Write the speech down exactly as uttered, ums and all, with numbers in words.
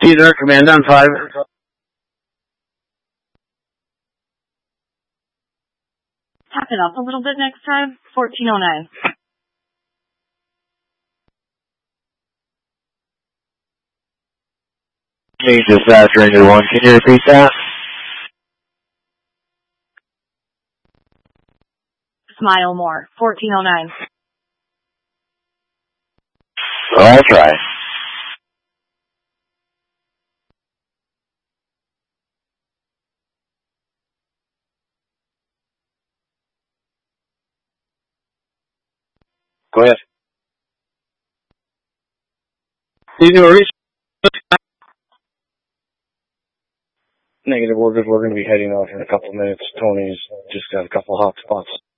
Cedar, command on five. Tap it up a little bit next time. fourteen oh nine. Change dispatch, Ranger one. Can you repeat that? Smile more. fourteen oh nine. I'll try. Go ahead. Cedar, reach. Negative, we're good. We're going to be heading out in a couple minutes. Tony's just got a couple hot spots.